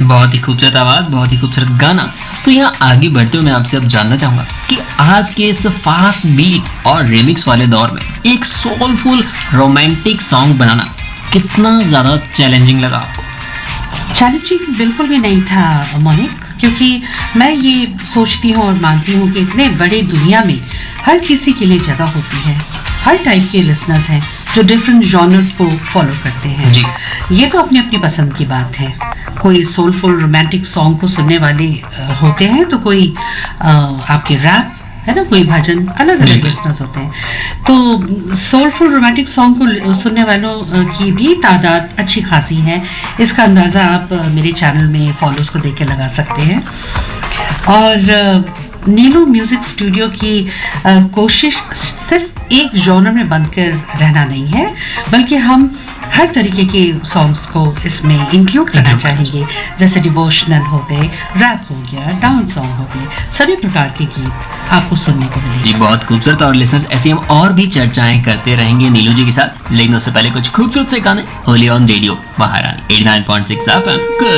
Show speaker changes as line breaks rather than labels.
बहुत ही खूबसूरत आवाज, बहुत ही खूबसूरत गाना। तो यहाँ आगे बढ़ते हुए मैं आपसे अब जानना चाहूंगा कि आज के इस फास्ट बीट और रिमिक्स वाले दौर में एक सोलफुल रोमांटिक सॉन्ग बनाना कितना ज्यादा चैलेंजिंग लगा आपको?
चैलेंजिंग बिल्कुल भी नहीं था मोनिक, क्योंकि मैं ये सोचती हूँ और मानती हूँ कि इतने बड़े दुनिया में हर किसी के लिए जगह होती है। हर टाइप के लिसनर्स हैं जो डिफरेंट जॉनर को फॉलो करते हैं
जी।
ये तो अपनी अपनी पसंद की बात है। कोई सोलफुल रोमांटिक सॉन्ग को सुनने वाले होते हैं, तो कोई आपके रैप है ना, कोई भजन, अलग अलग लिसनर्स होते हैं। तो सोलफुल रोमांटिक सॉन्ग को सुनने वालों की भी तादाद अच्छी खासी है। इसका अंदाज़ा आप मेरे चैनल में फॉलोज को देख के लगा सकते हैं। और नीलू म्यूजिक स्टूडियो की कोशिश सिर्फ एक जॉनर में बंद कर रहना नहीं है, बल्कि हम हर तरीके के सॉन्ग्स को इसमें इंक्लूड करना चाहेंगे। जैसे डिवोशनल हो गए, रैप हो गया, डांस सॉन्ग हो गए, सभी प्रकार के गीत आपको सुनने को मिलेंगे।
जी बहुत खूबसूरत। और लिसनर्स ऐसे हम और भी चर्चाएं करते रहेंगे नीलू जी के साथ, लेकिन उससे पहले कुछ खूबसूरत से गाने ओनली ऑन रेडियो महारानी 89.6 FM।